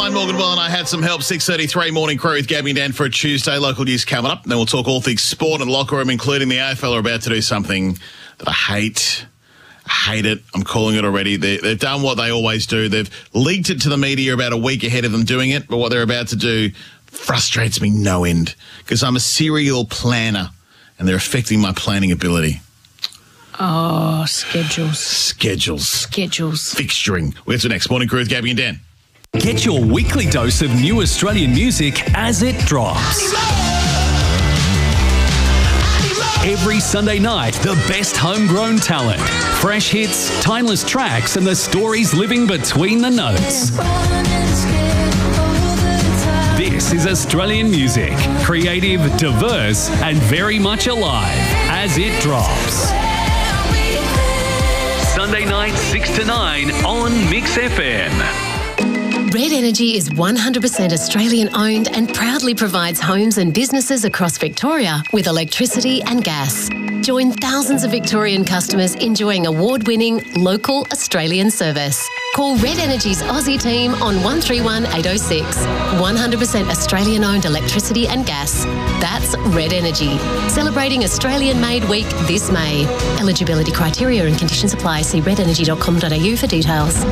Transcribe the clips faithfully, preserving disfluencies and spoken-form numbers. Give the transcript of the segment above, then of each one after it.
Blind Morgan Well and I had some help. six thirty-three Morning Crew with Gabby and Dan for a Tuesday. Local news coming up. Then we'll talk all things sport and locker room, including the A F L are about to do something that I hate. I hate it. I'm calling it already. They, they've done what they always do. They've leaked it to the media about a week ahead of them doing it, but what they're about to do frustrates me no end because I'm a serial planner and they're affecting my planning ability. Oh, schedules. Schedules. Schedules. Fixturing. We'll get to next. Morning Crew with Gabby and Dan. Get your weekly dose of new Australian music as it drops. Every Sunday night, the best homegrown talent, fresh hits, timeless tracks, and the stories living between the notes. This is Australian music, creative, diverse, and very much alive as it drops. Sunday night, six to nine on Mix F M. Red Energy is one hundred percent Australian owned and proudly provides homes and businesses across Victoria with electricity and gas. Join thousands of Victorian customers enjoying award-winning local Australian service. Call Red Energy's Aussie team on one three one eight oh six. one hundred percent Australian owned electricity and gas. That's Red Energy. Celebrating Australian Made Week this May. Eligibility criteria and conditions apply. See red energy dot com dot a u for details.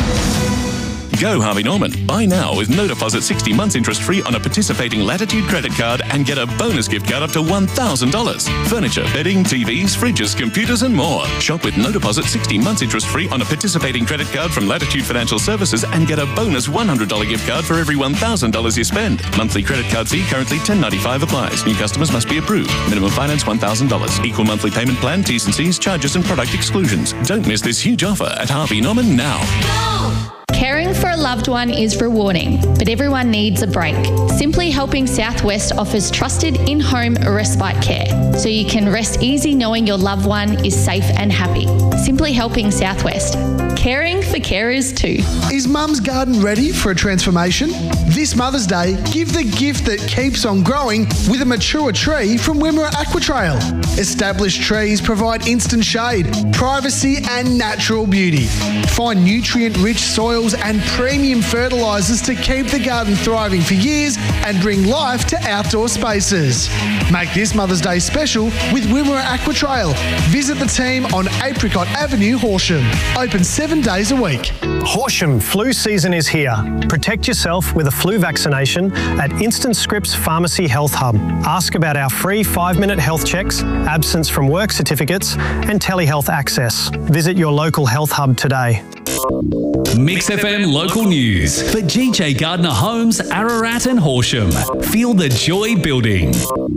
Go Harvey Norman. Buy now with no deposit sixty months interest free on a participating Latitude credit card and get a bonus gift card up to one thousand dollars. Furniture, bedding, T Vs, fridges, computers and more. Shop with no deposit sixty months interest free on a participating credit card from Latitude Financial Services and get a bonus one hundred dollars gift card for every one thousand dollars you spend. Monthly credit card fee currently ten dollars ninety-five applies. New customers must be approved. Minimum finance one thousand dollars. Equal monthly payment plan, T's and C's, charges and product exclusions. Don't miss this huge offer at Harvey Norman now. Go! Caring for a loved one is rewarding, but everyone needs a break. Simply Helping Southwest offers trusted in-home respite care, so you can rest easy knowing your loved one is safe and happy. Simply Helping Southwest. Caring for carers too. Is Mum's garden ready for a transformation? This Mother's Day, give the gift that keeps on growing with a mature tree from Wimmera Aquatrail. Established trees provide instant shade, privacy and natural beauty. Find nutrient-rich soils and premium fertilisers to keep the garden thriving for years and bring life to outdoor spaces. Make this Mother's Day special with Wimmera Aquatrail. Visit the team on Apricot Avenue, Horsham. Open seven days a week. Horsham flu season is here. Protect yourself with a flu vaccination at Instant Scripts Pharmacy Health Hub. Ask about our free five-minute health checks, absence from work certificates and telehealth access. Visit your local health hub today. Mix F M local news for G J Gardner Homes, Ararat and Horsham. Feel the joy building.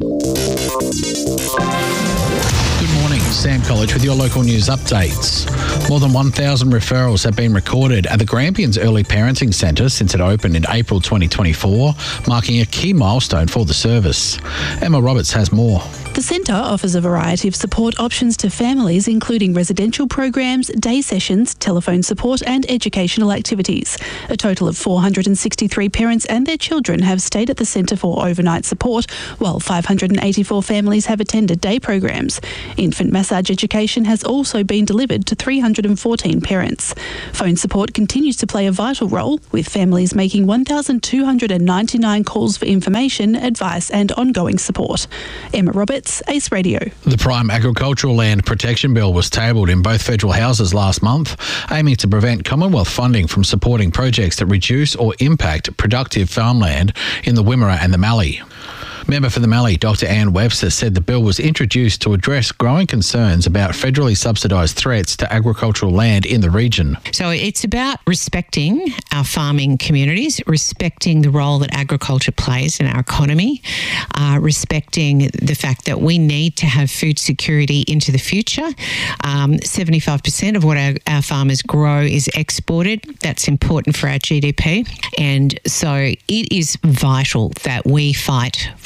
Good morning, Sam College with your local news updates. More than one thousand referrals have been recorded at the Grampians Early Parenting Centre since it opened in April twenty twenty-four, marking a key milestone for the service. Emma Roberts has more. The centre offers a variety of support options to families, including residential programs, day sessions, telephone support and educational activities. A total of four hundred sixty-three parents and their children have stayed at the centre for overnight support, while five hundred eighty-four families have attended day programs. Infant massage education has also been delivered to three hundred fourteen parents. Phone support continues to play a vital role, with families making one thousand two hundred ninety-nine calls for information, advice and ongoing support. Emma Roberts, Ace Radio. The Prime Agricultural Land Protection Bill was tabled in both federal houses last month, aiming to prevent Commonwealth funding from supporting projects that reduce or impact productive farmland in the Wimmera and the Mallee. Member for the Mallee, Doctor Anne Webster, said the bill was introduced to address growing concerns about federally subsidised threats to agricultural land in the region. So it's about respecting our farming communities, respecting the role that agriculture plays in our economy, uh, respecting the fact that we need to have food security into the future. Um, seventy-five percent of what our, our farmers grow is exported. That's important for our G D P. And so it is vital that we fight for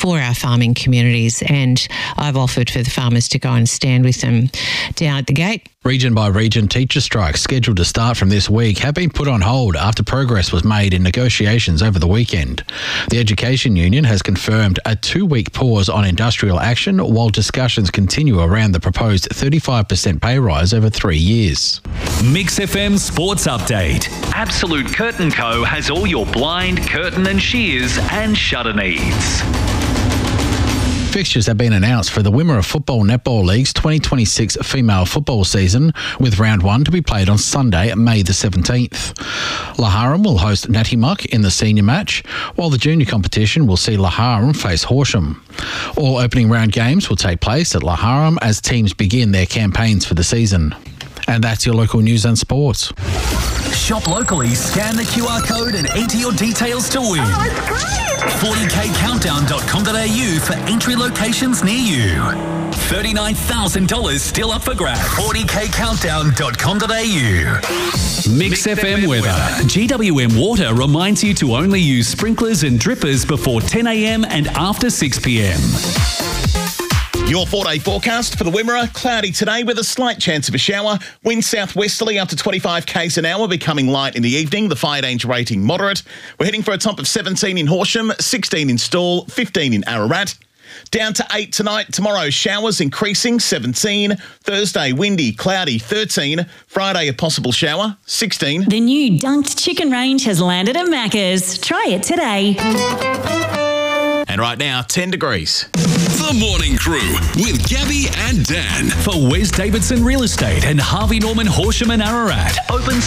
for our farming communities, and I've offered for the farmers to go and stand with them down at the gate. Region by region teacher strikes scheduled to start from this week have been put on hold after progress was made in negotiations over the weekend. The Education Union has confirmed a two-week pause on industrial action while discussions continue around the proposed thirty-five percent pay rise over three years. Mix F M Sports Update. Absolute Curtain Co. has all your blind, curtain and shears and shutter needs. Fixtures have been announced for the Wimmera Football Netball League's twenty twenty-six female football season, with round one to be played on Sunday, May the seventeenth. Laharam will host Natty Muck in the senior match, while the junior competition will see Laharam face Horsham. All opening round games will take place at Laharam as teams begin their campaigns for the season. And that's your local news and sports. Shop locally, scan the Q R code and enter your details to win. forty k countdown dot com dot a u for entry locations near you. thirty-nine thousand dollars still up for grabs. forty k countdown dot com dot a u. Mix F M weather. G W M Water reminds you to only use sprinklers and drippers before ten a m and after six p m. Your four-day forecast for the Wimmera. Cloudy today with a slight chance of a shower. Wind southwesterly up to twenty-five k's an hour, becoming light in the evening. The fire danger rating moderate. We're heading for a top of seventeen in Horsham, sixteen in Stawell, fifteen in Ararat. Down to eight tonight. Tomorrow, showers increasing, seventeen. Thursday, windy, cloudy, thirteen. Friday, a possible shower, sixteen. The new Dunked Chicken range has landed at Macca's. Try it today. And right now, ten degrees. The Morning Crew with Gabby and Dan. For Wes Davidson Real Estate and Harvey Norman Horsham and Ararat. Open